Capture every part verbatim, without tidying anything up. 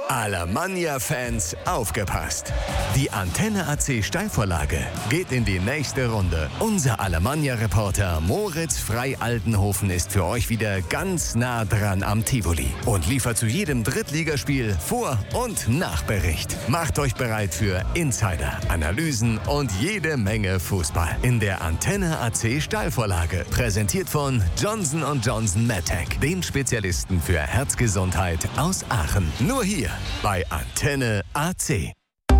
Alemannia-Fans, aufgepasst! Die Antenne A C Steilvorlage geht in die nächste Runde. Unser Alemannia-Reporter Moritz Frei-Altenhofen ist für euch wieder ganz nah dran am Tivoli und liefert zu jedem Drittligaspiel Vor- und Nachbericht. Macht euch bereit für Insider, Analysen und jede Menge Fußball in der Antenne A C Steilvorlage. Präsentiert von Johnson und Johnson MedTech, dem Spezialisten für Herzgesundheit aus Aachen. Nur hier bei Antenne A C.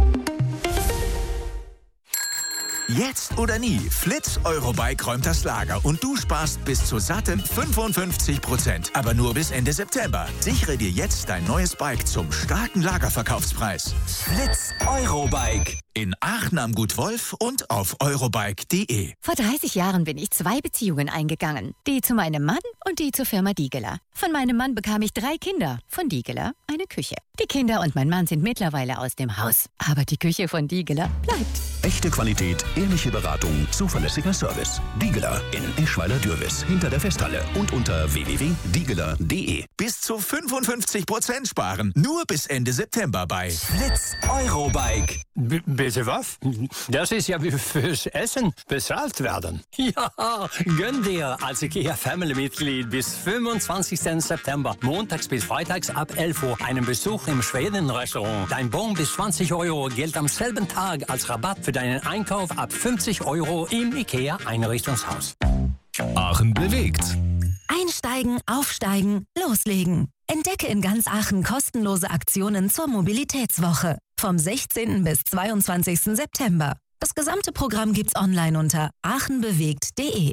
Jetzt oder nie, Flitz Eurobike räumt das Lager und du sparst bis zu satten fünfundfünfzig Prozent. Aber nur bis Ende September. Sichere dir jetzt dein neues Bike zum starken Lagerverkaufspreis. Flitz Eurobike. In Aachen am Gut Wolf und auf eurobike punkt de. Vor dreißig Jahren bin ich zwei Beziehungen eingegangen. Die zu meinem Mann und die zur Firma Diegeler. Von meinem Mann bekam ich drei Kinder. Von Diegeler eine Küche. Die Kinder und mein Mann sind mittlerweile aus dem Haus. Aber die Küche von Diegeler bleibt. Echte Qualität, ehrliche Beratung, zuverlässiger Service. Diegeler in Eschweiler-Dürwiß, hinter der Festhalle und unter w w w punkt diegeler punkt de. Bis zu fünfundfünfzig Prozent sparen. Nur bis Ende September bei Flitz Eurobike. B bitte was? Das ist ja wie fürs Essen bezahlt werden. Ja, gönn dir als IKEA Family-Mitglied bis fünfundzwanzigsten September, montags bis freitags ab elf Uhr, einen Besuch im Schweden-Restaurant. Dein Bon bis zwanzig Euro gilt am selben Tag als Rabatt für deinen Einkauf ab fünfzig Euro im IKEA-Einrichtungshaus. Aachen bewegt. Einsteigen, aufsteigen, loslegen. Entdecke in ganz Aachen kostenlose Aktionen zur Mobilitätswoche. Vom sechzehnten bis zweiundzwanzigsten September. Das gesamte Programm gibt's online unter aachenbewegt punkt de.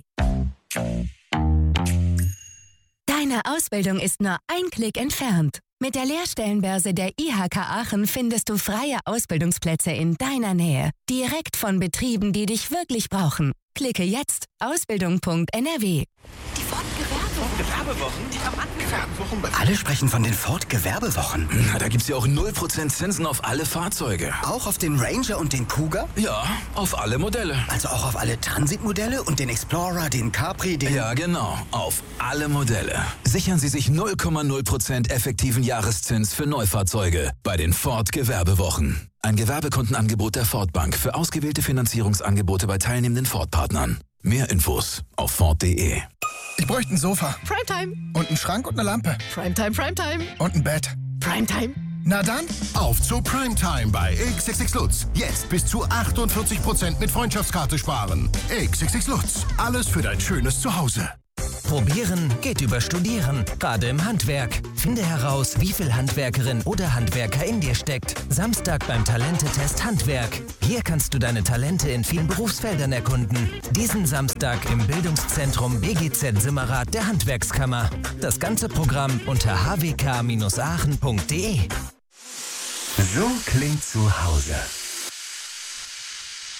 Deine Ausbildung ist nur ein Klick entfernt. Mit der Lehrstellenbörse der I H K Aachen findest du freie Ausbildungsplätze in deiner Nähe. Direkt von Betrieben, die dich wirklich brauchen. Klicke jetzt ausbildung punkt n r w. Die Ford-Gewerbewochen, die Rabattgewerbewochen. Alle sprechen von den Ford-Gewerbewochen. Na, da gibt's ja auch null Prozent Zinsen auf alle Fahrzeuge. Auch auf den Ranger und den Cougar? Ja, auf alle Modelle. Also auch auf alle Transitmodelle und den Explorer, den Capri, den... Ja, genau, auf alle Modelle. Sichern Sie sich null Komma null Prozent effektiven Jahreszins für Neufahrzeuge bei den Ford-Gewerbewochen. Ein Gewerbekundenangebot der Ford Bank für ausgewählte Finanzierungsangebote bei teilnehmenden Ford-Partnern. Mehr Infos auf ford punkt de. Ich bräuchte ein Sofa. Primetime. Und einen Schrank und eine Lampe. Primetime, Primetime. Und ein Bett. Primetime. Na dann, auf zu Primetime bei X X X Lutz. Jetzt bis zu achtundvierzig Prozent mit Freundschaftskarte sparen. X X X Lutz. Alles für dein schönes Zuhause. Probieren geht über Studieren, gerade im Handwerk. Finde heraus, wie viel Handwerkerin oder Handwerker in dir steckt. Samstag beim Talentetest Handwerk. Hier kannst du deine Talente in vielen Berufsfeldern erkunden. Diesen Samstag im Bildungszentrum B G Z Simmerath der Handwerkskammer. Das ganze Programm unter h w k Bindestrich aachen punkt de. So klingt zu Hause.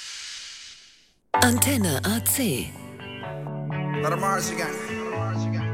Antenne A C. Let 'em Mars again.